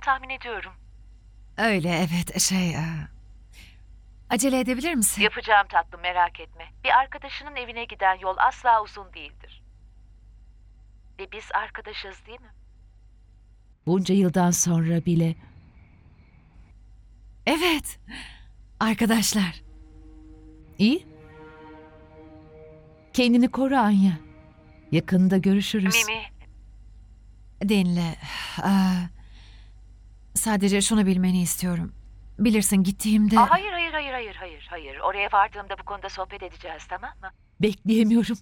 tahmin ediyorum. Öyle evet acele edebilir misin? Yapacağım tatlım, merak etme. Bir arkadaşının evine giden yol asla uzun değildir. Ve biz arkadaşız değil mi? Bunca yıldan sonra bile. Evet. Arkadaşlar. İyi. Kendini koru Anya. Yakında görüşürüz. Mimi, Dinle. Aa, sadece şunu bilmeni istiyorum. Bilirsin gittiğimde... hayır. Oraya vardığımda bu konuda sohbet edeceğiz, tamam mı? Bekleyemiyorum.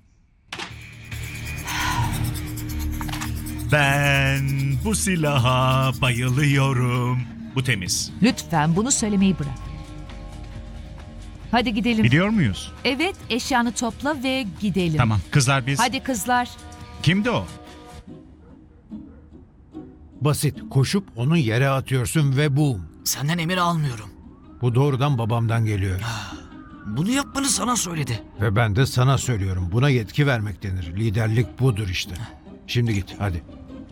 Ben bu silaha bayılıyorum. Bu temiz. Lütfen bunu söylemeyi bırak. Hadi gidelim. Biliyor muyuz? Evet, eşyanı topla ve gidelim. Tamam. Kızlar biz... Hadi kızlar. Kimdi o? Basit. Koşup onu yere atıyorsun ve boom. Senden emir almıyorum. Bu doğrudan babamdan geliyor. Bunu yapmanı sana söyledi. Ve ben de sana söylüyorum. Buna yetki vermek denir. Liderlik budur işte. Şimdi git hadi.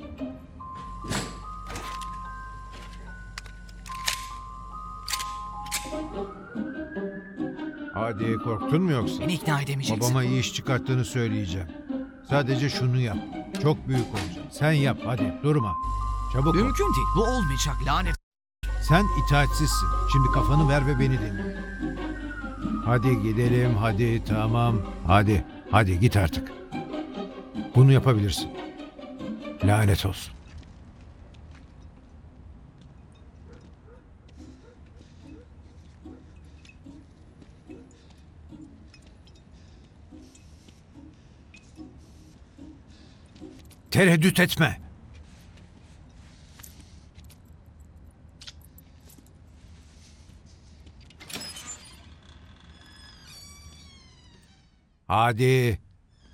Hadi korktun mu yoksa? Beni ikna edemeyeceksin. Babama iyi iş çıkarttığını söyleyeceğim. Sadece şunu yap. Çok büyük olacak. Sen yap hadi durma. Çabuk ol. Mümkün değil. Bu olmayacak lanet. Sen itaatsizsin. Şimdi kafanı ver ve beni dinle. Hadi gidelim hadi tamam. Hadi git artık. Bunu yapabilirsin. Lanet olsun. Tereddüt etme. Hadi.